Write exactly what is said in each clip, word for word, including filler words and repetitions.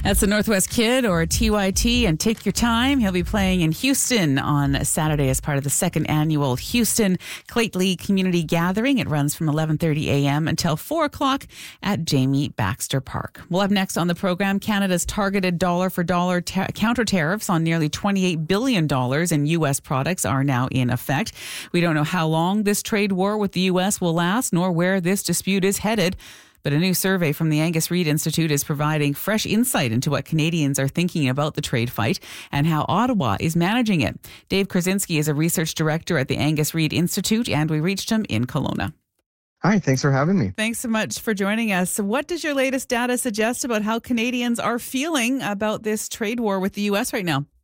That's the Northwest Kid, or T Y T, and Take Your Time. He'll be playing in Houston on Saturday as part of the second annual Houston Clately Community Gathering. It runs from eleven thirty a.m. until four o'clock at Jamie Baxter Park. We'll have next on the program Canada's targeted dollar-for-dollar ta- counter tariffs on nearly twenty-eight billion dollars in U S products are now in effect. We don't know how long this trade war with the U S will last, nor where this dispute is headed. But a new survey from the Angus Reid Institute is providing fresh insight into what Canadians are thinking about the trade fight and how Ottawa is managing it. Dave Krasinski is a research director at the Angus Reid Institute, and we reached him in Kelowna. Hi, thanks for having me. Thanks so much for joining us. So what does your latest data suggest about how Canadians are feeling about this trade war with the U S right now?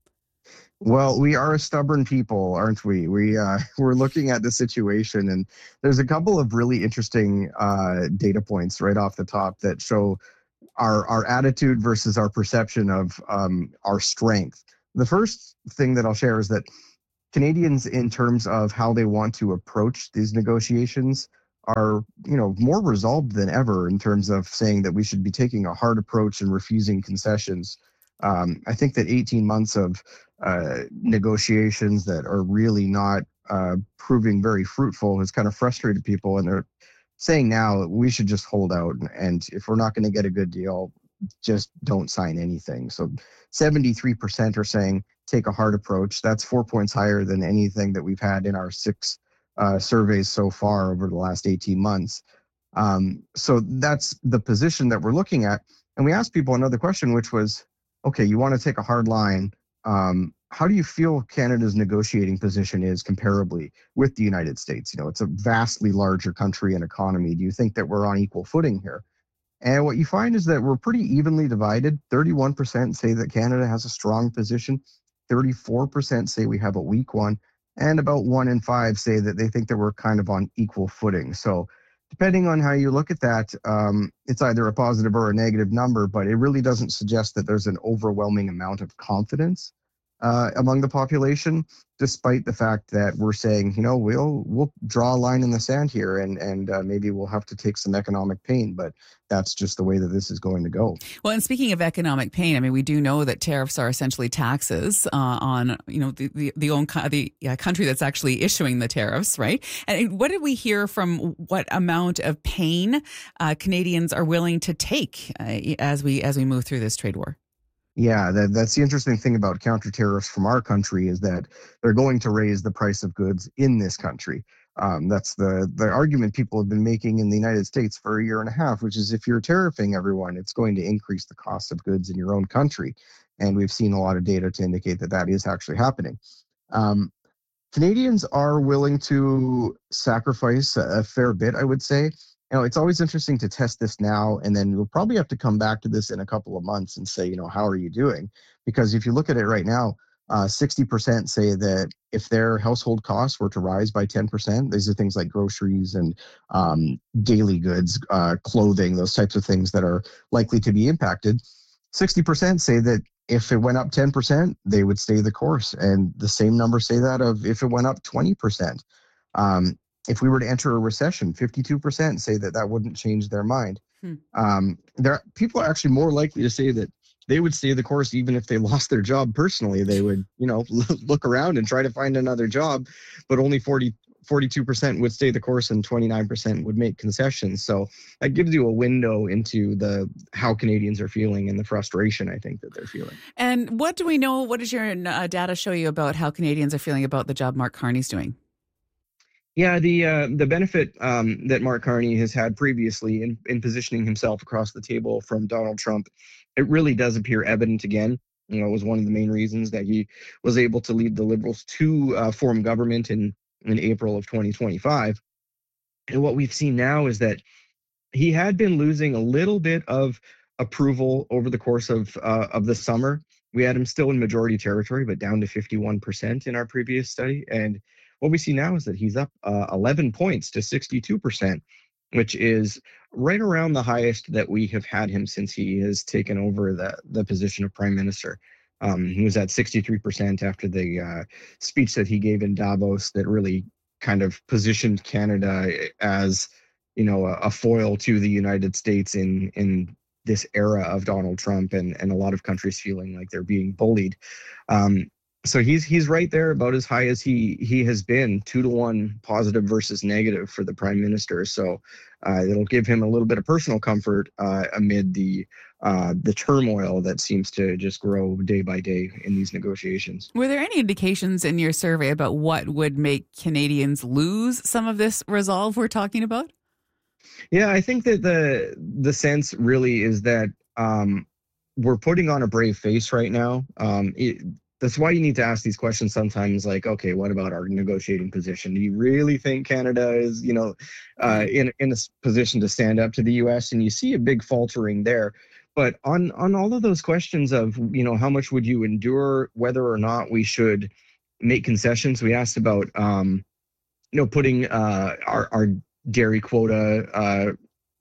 Well, we are a stubborn people, aren't we? We uh, we're looking at the situation, and there's a couple of really interesting uh, data points right off the top that show our our attitude versus our perception of um, our strength. The first thing that I'll share is that Canadians, in terms of how they want to approach these negotiations, are you know more resolved than ever in terms of saying that we should be taking a hard approach and refusing concessions. Um, I think that eighteen months of uh, negotiations that are really not uh, proving very fruitful has kind of frustrated people, and they're saying now we should just hold out, and if we're not going to get a good deal, just don't sign anything. So seventy-three percent are saying take a hard approach. That's four points higher than anything that we've had in our six uh, surveys so far over the last eighteen months. Um, so that's the position that we're looking at. And we asked people another question, which was, okay, you want to take a hard line. Um, how do you feel Canada's negotiating position is comparably with the United States? You know, it's a vastly larger country and economy. Do you think that we're on equal footing here? And what you find is that we're pretty evenly divided. thirty-one percent say that Canada has a strong position. thirty-four percent say we have a weak one. And about one in five say that they think that we're kind of on equal footing. So depending on how you look at that, um, it's either a positive or a negative number, but it really doesn't suggest that there's an overwhelming amount of confidence uh, among the population, despite the fact that we're saying, you know, we'll we'll draw a line in the sand here, and and uh, maybe we'll have to take some economic pain, but that's just the way that this is going to go. Well, and speaking of economic pain, I mean, we do know that tariffs are essentially taxes uh, on, you know, the the the, own, the uh, country that's actually issuing the tariffs, right? And what did we hear from what amount of pain uh, Canadians are willing to take uh, as we as we move through this trade war? Yeah, that, that's the interesting thing about counter tariffs from our country is that they're going to raise the price of goods in this country. Um, that's the, the argument people have been making in the United States for a year and a half, which is if you're tariffing everyone, it's going to increase the cost of goods in your own country. And we've seen a lot of data to indicate that that is actually happening. Um, Canadians are willing to sacrifice a, a fair bit, I would say. You know, it's always interesting to test this now, and then we'll probably have to come back to this in a couple of months and say, you know, how are you doing? Because if you look at it right now, uh, sixty percent say that if their household costs were to rise by ten percent, these are things like groceries and um, daily goods, uh, clothing, those types of things that are likely to be impacted. sixty percent say that if it went up ten percent, they would stay the course. And the same numbers say that of if it went up twenty percent. Um, If we were to enter a recession, fifty-two percent say that that wouldn't change their mind. Hmm. Um, there, people are actually more likely to say that they would stay the course even if they lost their job personally. They would, you know, look around and try to find another job, but only forty, forty-two percent would stay the course and twenty-nine percent would make concessions. So that gives you a window into the how Canadians are feeling and the frustration, I think, that they're feeling. And what do we know? What does your uh, data show you about how Canadians are feeling about the job Mark Carney's doing? Yeah, the uh, the benefit um, that Mark Carney has had previously in, in positioning himself across the table from Donald Trump, it really does appear evident again. You know, it was one of the main reasons that he was able to lead the Liberals to uh, form government in, in April of twenty twenty-five. And what we've seen now is that he had been losing a little bit of approval over the course of uh, of the summer. We had him still in majority territory, but down to fifty-one percent in our previous study. And what we see now is that he's up uh, eleven points to sixty-two percent, which is right around the highest that we have had him since he has taken over the, the position of prime minister. Um, he was at sixty-three percent after the uh, speech that he gave in Davos that really kind of positioned Canada as, you know, a, a foil to the United States in in this era of Donald Trump and, and a lot of countries feeling like they're being bullied. Um, so he's he's right there about as high as he he has been, two to one positive versus negative for the prime minister. So uh, it'll give him a little bit of personal comfort uh, amid the uh, the turmoil that seems to just grow day by day in these negotiations. Were there any indications in your survey about what would make Canadians lose some of this resolve we're talking about? Yeah, I think that the the sense really is that um, we're putting on a brave face right now. Um, it, that's why you need to ask these questions sometimes, like, okay, what about our negotiating position? Do you really think Canada is, you know, uh, in in a position to stand up to the U S? And you see a big faltering there. But on on all of those questions of, you know, how much would you endure, whether or not we should make concessions, we asked about, um, you know, putting uh, our our dairy quota uh,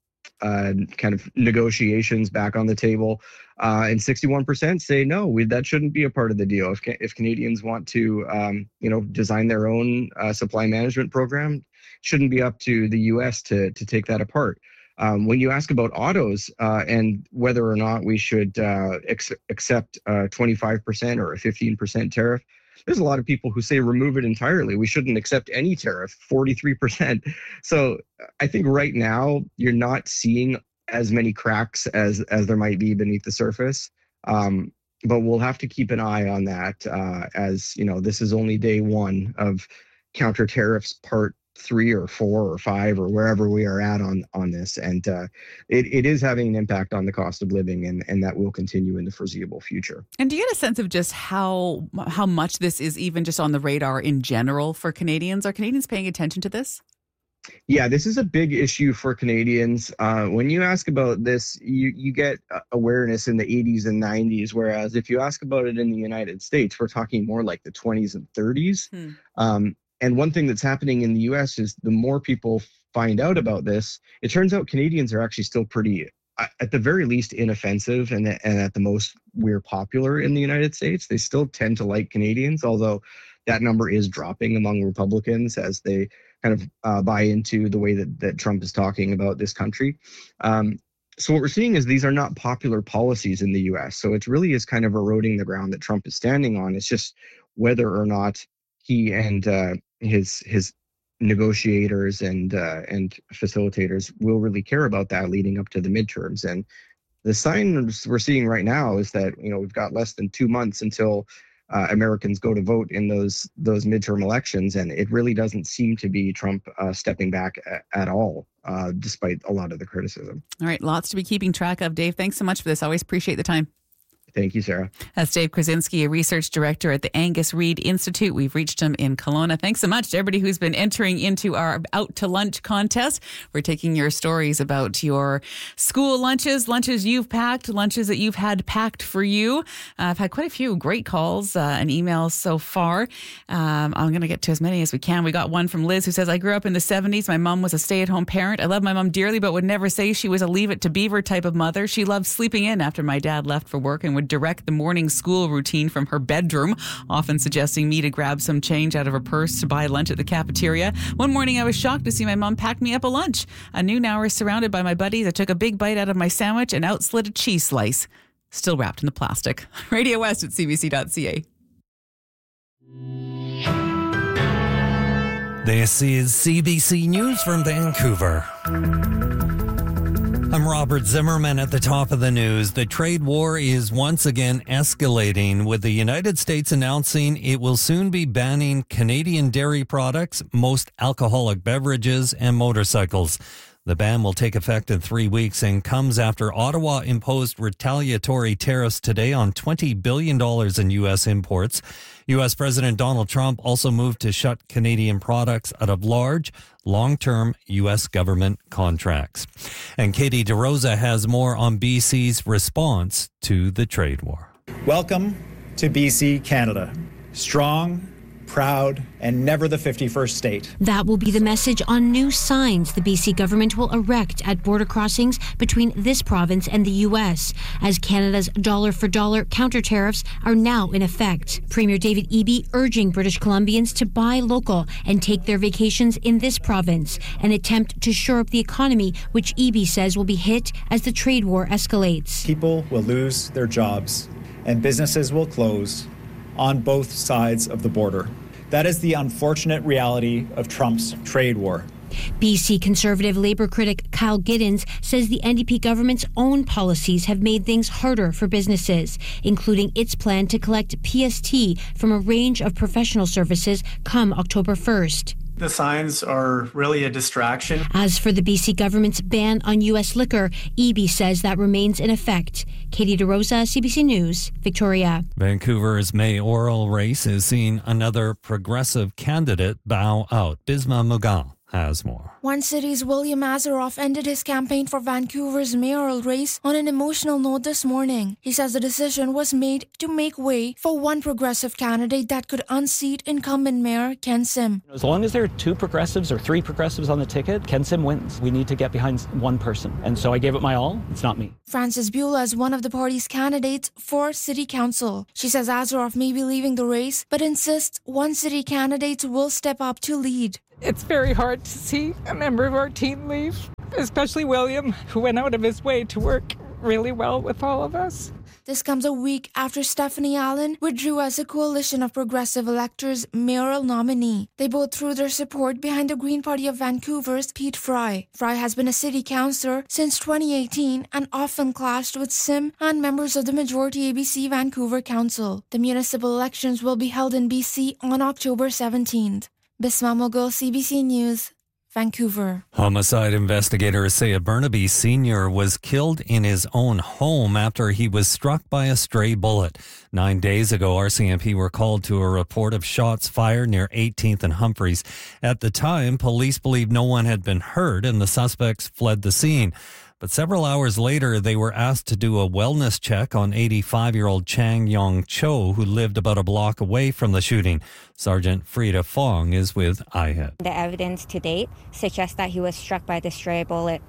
uh, kind of negotiations back on the table. Uh, and sixty-one percent say no, we, that shouldn't be a part of the deal. If, if Canadians want to, um, you know, design their own uh, supply management program, it shouldn't be up to the U S to, to take that apart. Um, when you ask about autos uh, and whether or not we should uh, ex- accept a twenty-five percent or a fifteen percent tariff, there's a lot of people who say remove it entirely. We shouldn't accept any tariff, forty-three percent. So I think right now you're not seeing as many cracks as as there might be beneath the surface. Um, but we'll have to keep an eye on that uh, as, you know, this is only day one of counter tariffs part three or four or five or wherever we are at on on this. And uh, it, it is having an impact on the cost of living, and, and that will continue in the foreseeable future. And do you get a sense of just how how much this is even just on the radar in general for Canadians? Are Canadians paying attention to this? Yeah, this is a big issue for Canadians. Uh, when you ask about this, you, you get awareness in the eighties and nineties, whereas if you ask about it in the United States, we're talking more like the twenties and thirties. Hmm. Um, and one thing that's happening in the U S is the more people find out about this, it turns out Canadians are actually still pretty, at the very least, inoffensive, and, and at the most, we're popular in the United States. They still tend to like Canadians, although that number is dropping among Republicans as they kind of uh, buy into the way that, that Trump is talking about this country. Um, so what we're seeing is these are not popular policies in the U S. So it really is kind of eroding the ground that Trump is standing on. It's just whether or not he and uh, his his negotiators and uh, and facilitators will really care about that leading up to the midterms. And the signs we're seeing right now is that, you know, we've got less than two months until Uh, Americans go to vote in those those midterm elections, and it really doesn't seem to be Trump uh, stepping back a, at all, uh, despite a lot of the criticism. All right, lots to be keeping track of. Dave, thanks so much for this. Always appreciate the time. Thank you, Sarah. That's Dave Krasinski, a research director at the Angus Reid Institute. We've reached him in Kelowna. Thanks so much to everybody who's been entering into our Out to Lunch contest. We're taking your stories about your school lunches, lunches you've packed, lunches that you've had packed for you. Uh, I've had quite a few great calls uh, and emails so far. Um, I'm going to get to as many as we can. We got one from Liz who says, I grew up in the seventies. My mom was a stay-at-home parent. I love my mom dearly, but would never say she was a Leave It to Beaver type of mother. She loved sleeping in after my dad left for work and would direct the morning school routine from her bedroom, often suggesting me to grab some change out of her purse to buy lunch at the cafeteria. One morning, I was shocked to see my mom pack me up a lunch. A noon hour surrounded by my buddies, I took a big bite out of my sandwich and out slid a cheese slice, still wrapped in the plastic. Radio West at c b c dot c a. This is C B C News from Vancouver. I'm Robert Zimmerman. At the top of the news. The trade war is once again escalating, with the United States announcing it will soon be banning Canadian dairy products, most alcoholic beverages, and motorcycles. The ban will take effect in three weeks and comes after Ottawa imposed retaliatory tariffs today on twenty billion dollars in U S imports. U S President Donald Trump also moved to shut Canadian products out of large, long-term U S government contracts. And Katie DeRosa has more on B C's response to the trade war. Welcome to B C, Canada. Strong, proud, and never the fifty-first state. That will be the message on new signs the B C government will erect at border crossings between this province and the U S, as Canada's dollar-for-dollar counter tariffs are now in effect. Premier David Eby urging British Columbians to buy local and take their vacations in this province, an attempt to shore up the economy, which Eby says will be hit as the trade war escalates. People will lose their jobs and businesses will close on both sides of the border. That is the unfortunate reality of Trump's trade war. B C Conservative Labour critic Kyle Giddens says the N D P government's own policies have made things harder for businesses, including its plan to collect P S T from a range of professional services come October first. The signs are really a distraction. As for the B C government's ban on U S liquor, Eby says that remains in effect. Katie DeRosa, C B C News, Victoria. Vancouver's mayoral race is seeing another progressive candidate bow out. Bisma Mughal has more. One City's William Azeroff ended his campaign for Vancouver's mayoral race on an emotional note this morning. He says the decision was made to make way for one progressive candidate that could unseat incumbent Mayor Ken Sim. As long as there are two progressives or three progressives on the ticket, Ken Sim wins. We need to get behind one person. And so I gave it my all. It's not me. Frances Beulah is one of the party's candidates for City Council. She says Azeroff may be leaving the race, but insists One City candidates will step up to lead. It's very hard to see a member of our team leave, especially William, who went out of his way to work really well with all of us. This comes a week after Stephanie Allen withdrew as a coalition of progressive electors' mayoral nominee. They both threw their support behind the Green Party of Vancouver's Pete Fry. Fry has been a city councillor since twenty eighteen and often clashed with Sim and members of the majority A B C Vancouver Council. The municipal elections will be held in B C on October seventeenth. Bisma Mughal, C B C News, Vancouver. Homicide investigators say a Burnaby senior was killed in his own home after he was struck by a stray bullet. Nine days ago, R C M P were called to a report of shots fired near eighteenth and Humphreys. At the time, police believed no one had been hurt and the suspects fled the scene. But several hours later, they were asked to do a wellness check on eighty-five-year-old Chang Yong Cho, who lived about a block away from the shooting. Sergeant Frida Fong is with I H E D. The evidence to date suggests that he was struck by the stray bullet.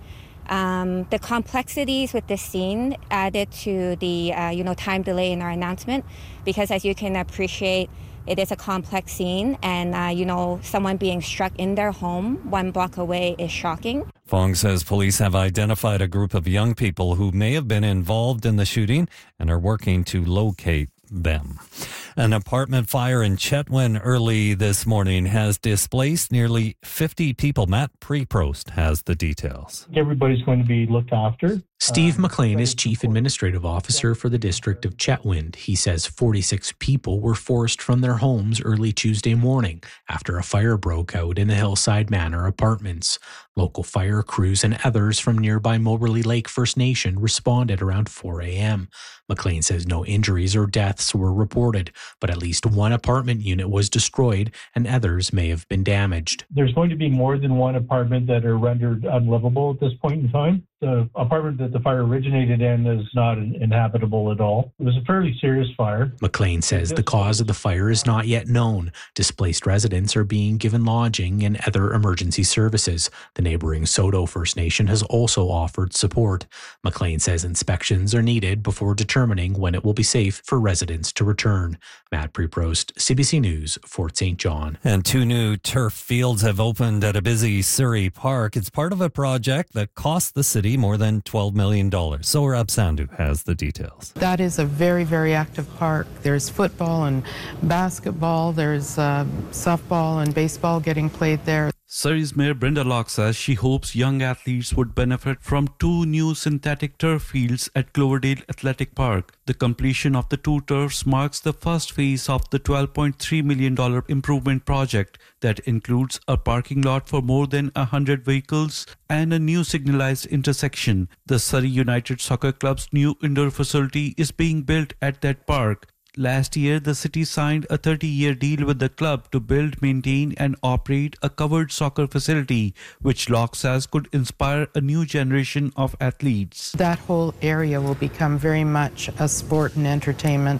Um, the complexities with this scene added to the uh, you know time delay in our announcement, because as you can appreciate, it is a complex scene, and, uh, you know, someone being struck in their home one block away is shocking. Fong says police have identified a group of young people who may have been involved in the shooting and are working to locate them. An apartment fire in Chetwynd early this morning has displaced nearly fifty people. Matt Preprost has the details. Everybody's going to be looked after. Steve McLean is Chief Administrative Officer for the District of Chetwynd. He says forty-six people were forced from their homes early Tuesday morning after a fire broke out in the Hillside Manor apartments. Local fire crews and others from nearby Moberly Lake First Nation responded around four a.m. McLean says no injuries or deaths were reported, but at least one apartment unit was destroyed and others may have been damaged. There's going to be more than one apartment that are rendered unlivable at this point in time. The apartment that the fire originated in is not inhabitable at all. It was a fairly serious fire. McLean says the cause of the fire is not yet known. Displaced residents are being given lodging and other emergency services. The neighboring Soto First Nation has also offered support. McLean says inspections are needed before determining when it will be safe for residents to return. Matt Preprost, C B C News, Fort Saint John. And two new turf fields have opened at a busy Surrey Park. It's part of a project that cost the city more than twelve million dollars. Sohrab Sandhu has the details. That is a very, very active park. There's football and basketball. There's uh, softball and baseball getting played there. Surrey's Mayor Brenda Locke says she hopes young athletes would benefit from two new synthetic turf fields at Cloverdale Athletic Park. The completion of the two turfs marks the first phase of the twelve point three million dollars improvement project that includes a parking lot for more than one hundred vehicles and a new signalized intersection. The Surrey United Soccer Club's new indoor facility is being built at that park. Last year, the city signed a thirty-year deal with the club to build, maintain and operate a covered soccer facility, which Locke says could inspire a new generation of athletes. That whole area will become very much a sport and entertainment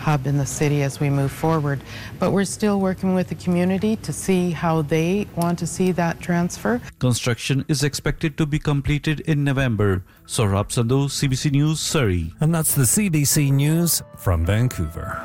hub in the city as we move forward. But we're still working with the community to see how they want to see that transfer. Construction is expected to be completed in November. Saurabh Sandhu, C B C News, Surrey. And that's the C B C News from Vancouver.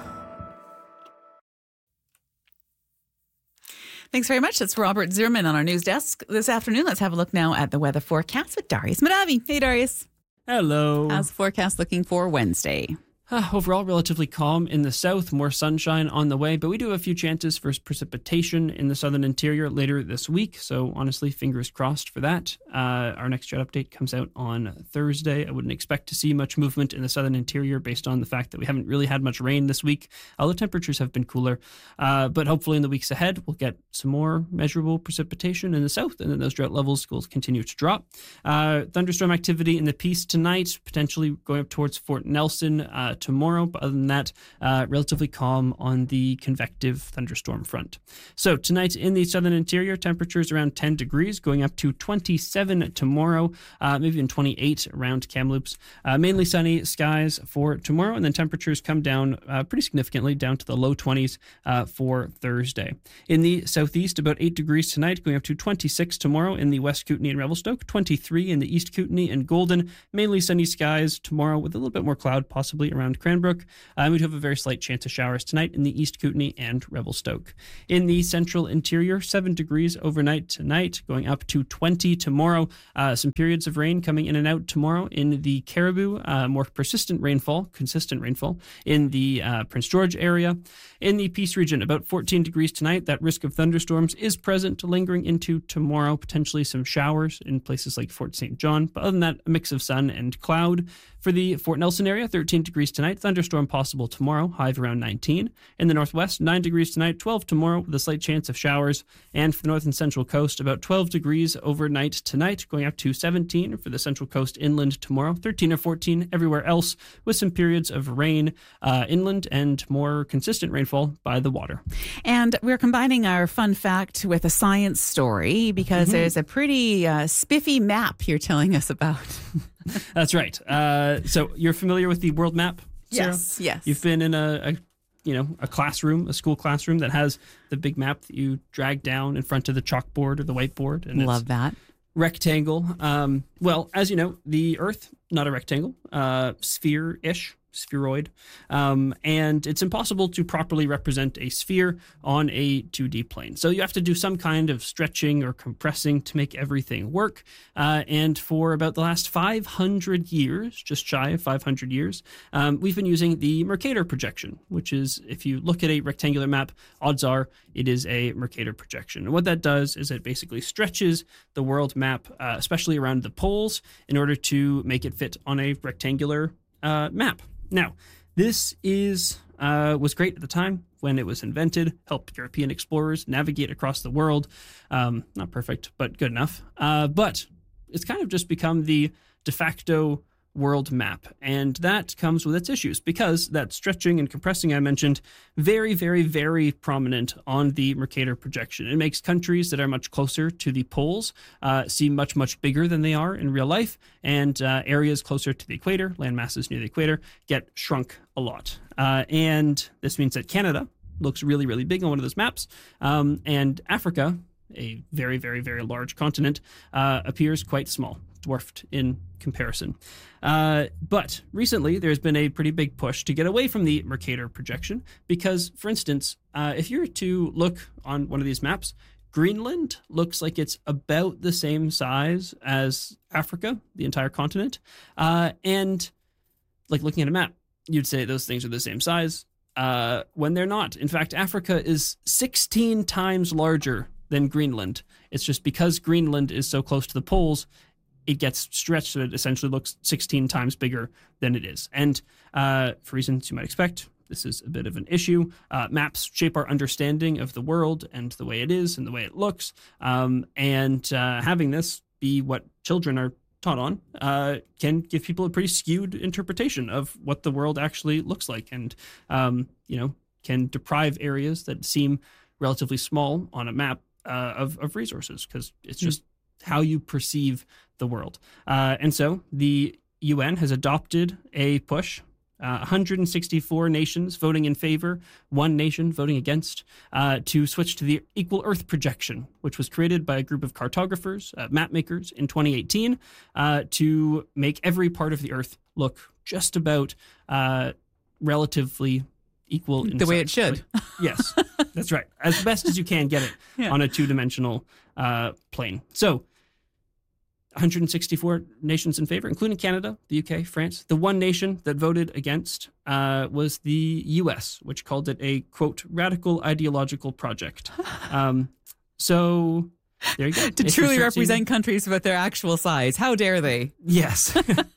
Thanks very much. That's Robert Zimmerman on our news desk this afternoon. Let's have a look now at the weather forecast with Darius Madavi. Hey, Darius. Hello. How's the forecast looking for Wednesday? Uh, overall, relatively calm in the south, more sunshine on the way, but we do have a few chances for precipitation in the southern interior later this week. So honestly, fingers crossed for that. Uh, our next jet update comes out on Thursday. I wouldn't expect to see much movement in the southern interior based on the fact that we haven't really had much rain this week. Although temperatures have been cooler, uh, but hopefully in the weeks ahead, we'll get some more measurable precipitation in the south, and then those drought levels will continue to drop. Uh, thunderstorm activity in the Peace tonight, potentially going up towards Fort Nelson uh, tomorrow, but other than that, uh, relatively calm on the convective thunderstorm front. So tonight in the southern interior, temperatures around ten degrees, going up to twenty-seven tomorrow, uh, maybe even twenty-eight around Kamloops. Uh, mainly sunny skies for tomorrow, and then temperatures come down uh, pretty significantly, down to the low twenties uh, for Thursday. In the southeast, about eight degrees tonight, going up to twenty-six tomorrow in the West Kootenay and Revelstoke, twenty-three in the East Kootenay and Golden. Mainly sunny skies tomorrow with a little bit more cloud possibly around Cranbrook. Uh, we do have a very slight chance of showers tonight in the East Kootenay and Revelstoke. In the central interior, seven degrees overnight tonight, going up to twenty tomorrow. Uh, some periods of rain coming in and out tomorrow in the Caribou, uh, more persistent rainfall, consistent rainfall in the uh, Prince George area. In the Peace region, about fourteen degrees tonight. That risk of thunderstorms is present, lingering into tomorrow. Potentially some showers in places like Fort Saint John. But other than that, a mix of sun and cloud. For the Fort Nelson area, thirteen degrees tonight. Thunderstorm possible tomorrow, high of around nineteen. In the northwest, nine degrees tonight, twelve tomorrow with a slight chance of showers. And for the north and central coast, about twelve degrees overnight tonight, going up to seventeen for the central coast inland tomorrow, thirteen or fourteen everywhere else, with some periods of rain uh, inland and more consistent rainfall by the water. And we're combining our fun fact with a science story because mm-hmm. there's a pretty uh, spiffy map you're telling us about. That's right. Uh, so you're familiar with the world map, Sarah? Yes, yes. You've been in a, a, you know, a classroom, a school classroom that has the big map that you drag down in front of the chalkboard or the whiteboard. And Love it's that. Rectangle. Um, well, as you know, the Earth, not a rectangle, uh, sphere-ish. Spheroid, um, and it's impossible to properly represent a sphere on a two D plane. So you have to do some kind of stretching or compressing to make everything work. Uh, and for about the last five hundred years, just shy of five hundred years, um, we've been using the Mercator projection, which is, if you look at a rectangular map, odds are it is a Mercator projection. And what that does is it basically stretches the world map, uh, especially around the poles, in order to make it fit on a rectangular uh, map. Now, this is uh, was great at the time when it was invented, helped European explorers navigate across the world. Um, not perfect, but good enough. Uh, but it's kind of just become the de facto world map, and that comes with its issues because that stretching and compressing I mentioned, very, very, very prominent on the Mercator projection. It makes countries that are much closer to the poles uh, seem much, much bigger than they are in real life, and uh, areas closer to the equator, land masses near the equator, get shrunk a lot. Uh, and this means that Canada looks really, really big on one of those maps, um, and Africa, a very, very, very large continent, uh, appears quite small, dwarfed in comparison. Uh, but recently, there's been a pretty big push to get away from the Mercator projection because, for instance, uh, if you were to look on one of these maps, Greenland looks like it's about the same size as Africa, the entire continent. Uh, and like looking at a map, you'd say those things are the same size uh, when they're not. In fact, Africa is sixteen times larger than Greenland. It's just because Greenland is so close to the poles, it gets stretched so it essentially looks sixteen times bigger than it is. And uh, for reasons you might expect, this is a bit of an issue. Uh, maps shape our understanding of the world and the way it is and the way it looks. Um, and uh, having this be what children are taught on uh, can give people a pretty skewed interpretation of what the world actually looks like, and um, you know, can deprive areas that seem relatively small on a map uh, of, of resources, because it's just mm. how you perceive the world. Uh, and so the U N has adopted a push Uh, one hundred sixty-four nations voting in favor, one nation voting against, uh, to switch to the Equal Earth projection, which was created by a group of cartographers, uh, map makers in twenty eighteen, uh, to make every part of the Earth look just about uh, relatively equal in the way size. it should. Like, yes, that's right. As best as you can get it Yeah. on a two-dimensional uh, plane. So one hundred sixty-four nations in favor, including Canada, the U K, France. The one nation that voted against uh, was the U S, which called it a, quote, radical ideological project. Um, so there you go. To If you truly start seeing- represent countries with their actual size. How dare they? Yes.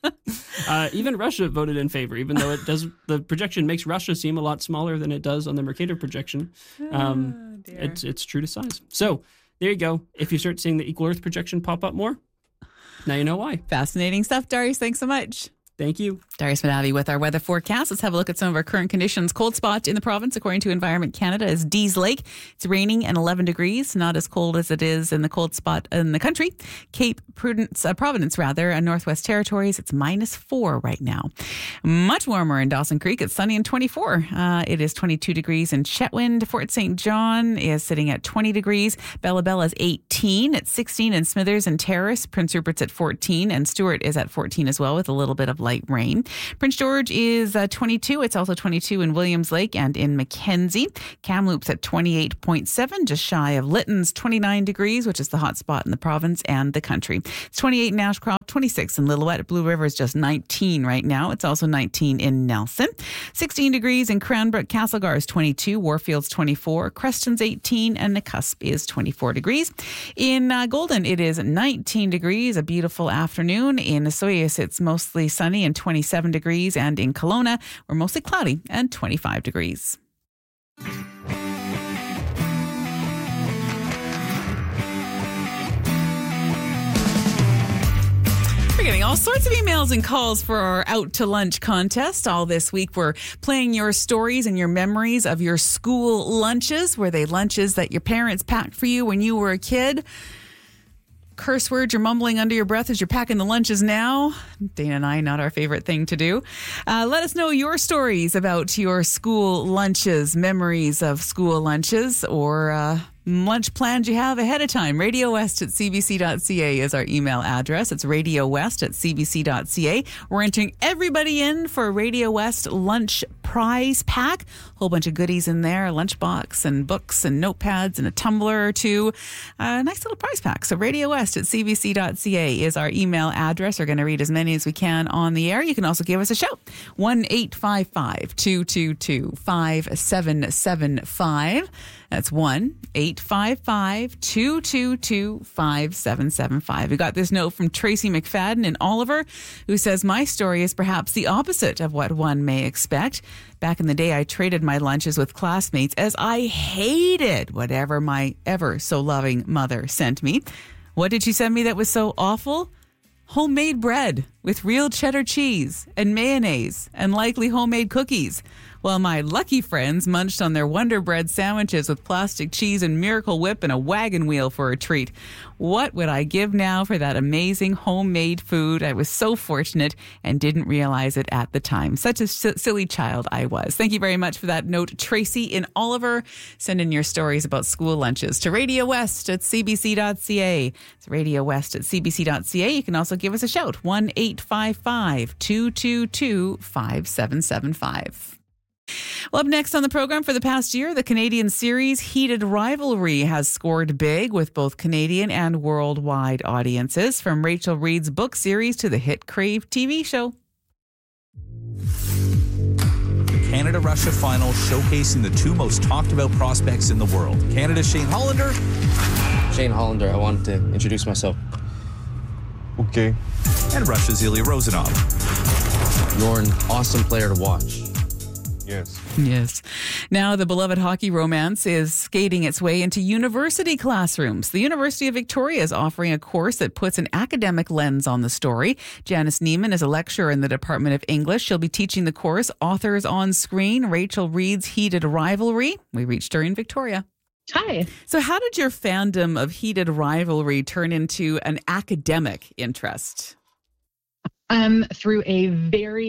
uh, even Russia voted in favor, even though it does. The projection makes Russia seem a lot smaller than it does on the Mercator projection. Um, Oh, dear. it's it's true to size. So there you go. If you start seeing the Equal Earth projection pop up more, now you know why. Fascinating stuff, Darius. Thanks so much. Thank you. Darius Madavi with our weather forecast. Let's have a look at some of our current conditions. Cold spot in the province, according to Environment Canada, is Dease Lake. It's raining and eleven degrees, not as cold as it is in the cold spot in the country. Cape Prudence, uh, Providence, rather, and Northwest Territories, it's minus four right now. Much warmer in Dawson Creek. It's sunny and twenty-four. Uh, it is twenty-two degrees in Chetwynd. Fort Saint John is sitting at twenty degrees. Bella Bella is eighteen. It's sixteen in Smithers and Terrace. Prince Rupert's at fourteen, and Stewart is at fourteen as well, with a little bit of light rain. Prince George is uh, twenty-two. It's also twenty-two in Williams Lake and in Mackenzie. Kamloops at twenty-eight point seven, just shy of Lytton's twenty-nine degrees, which is the hot spot in the province and the country. It's twenty-eight in Ashcroft, twenty-six in Lillooet. Blue River is just nineteen right now. It's also nineteen in Nelson. sixteen degrees in Cranbrook. Castlegar is twenty-two. Warfield's twenty-four. Creston's eighteen, and the Cusp is twenty-four degrees. In uh, Golden, it is nineteen degrees, a beautiful afternoon. In Osoyoos, it's mostly sunny and twenty-seven degrees, and in Kelowna, we're mostly cloudy and twenty-five degrees. We're getting all sorts of emails and calls for our Out to Lunch contest. All this week, we're playing your stories and your memories of your school lunches. Were they lunches that your parents packed for you when you were a kid? Curse words you're mumbling under your breath as you're packing the lunches now. Dana and I, not our favorite thing to do. Uh, let us know your stories about your school lunches, memories of school lunches, or uh, lunch plans you have ahead of time. Radio West at c b c dot c a is our email address. It's Radio West at c b c dot c a. We're entering everybody in for a Radio West lunch prize pack. A whole bunch of goodies in there, a lunchbox and books and notepads and a tumbler or two. A nice little prize pack. So Radio West at c b c dot c a is our email address. We're going to read as many as we can on the air. You can also give us a shout. one eight five five, two two two, five seven seven five. That's one eight five five, two two two, five seven seven five. We got this note from Tracy McFadden in Oliver, who says, my story is perhaps the opposite of what one may expect. Back in the day, I traded my lunches with classmates as I hated whatever my ever so loving mother sent me. What did she send me that was so awful? Homemade bread with real cheddar cheese and mayonnaise and likely homemade cookies, while my lucky friends munched on their Wonder Bread sandwiches with plastic cheese and Miracle Whip and a wagon wheel for a treat. What would I give now for that amazing homemade food? I was so fortunate and didn't realize it at the time. Such a s- silly child I was. Thank you very much for that note, Tracy in Oliver. Send in your stories about school lunches to Radio West at c b c dot c a. It's Radio West at c b c dot c a. You can also give us a shout, one eight five five, two two two, five seven seven five. Well, up next on the program, for the past year, the Canadian series Heated Rivalry has scored big with both Canadian and worldwide audiences, from Rachel Reid's book series to the hit Crave T V show. The Canada-Russia final showcasing the two most talked about prospects in the world. Canada's Shane Hollander. Shane Hollander, I wanted to introduce myself. Okay. And Russia's Ilya Rozanov. You're an awesome player to watch. Yes. Yes. Now the beloved hockey romance is skating its way into university classrooms. The University of Victoria is offering a course that puts an academic lens on the story. Janice Neiman is a lecturer in the Department of English. She'll be teaching the course Authors on Screen, Rachel Reid's Heated Rivalry. We reached her in Victoria. Hi. So how did your fandom of Heated Rivalry turn into an academic interest? Um, through a very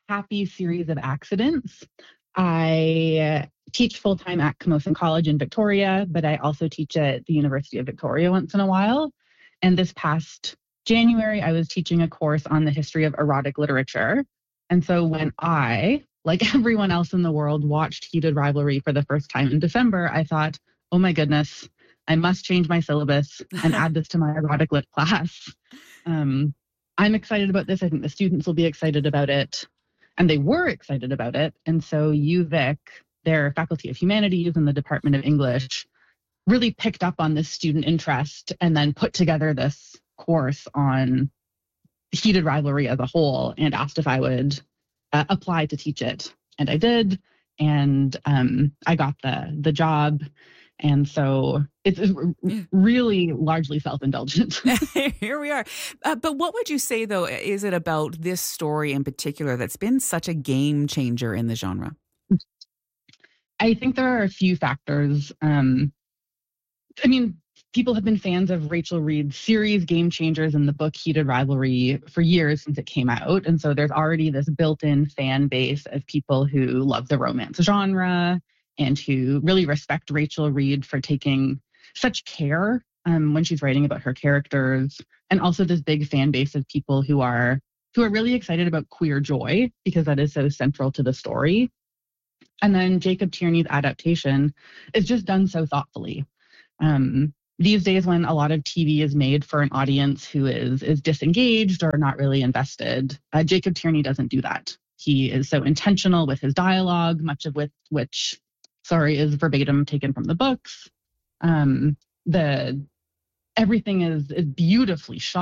happy series of accidents. I teach full-time at Camosun College in Victoria, but I also teach at the University of Victoria once in a while. And this past January, I was teaching a course on the history of erotic literature. And so when I, like everyone else in the world, watched Heated Rivalry for the first time in December, I thought, oh my goodness, I must change my syllabus and add this to my erotic lit class. Um, I'm excited about this. I think the students will be excited about it. And they were excited about it. And so U Vic, their Faculty of Humanities and the Department of English, really picked up on this student interest and then put together this course on Heated Rivalry as a whole and asked if I would uh, apply to teach it. And I did. And um, I got the the job. And so it's really largely self-indulgent. Here we are. Uh, but what would you say, though, is it about this story in particular that's been such a game changer in the genre? I think there are a few factors. Um, I mean, people have been fans of Rachel Reed's series Game Changers and the book Heated Rivalry for years since it came out. And so there's already this built-in fan base of people who love the romance genre and who really respect Rachel Reed for taking such care um, when she's writing about her characters, and also this big fan base of people who are who are really excited about queer joy because that is so central to the story. And then Jacob Tierney's adaptation is just done so thoughtfully. Um, these days, when a lot of T V is made for an audience who is is disengaged or not really invested, uh, Jacob Tierney doesn't do that. He is so intentional with his dialogue, much of with which sorry, is verbatim taken from the books. Um, the everything is is beautifully shot.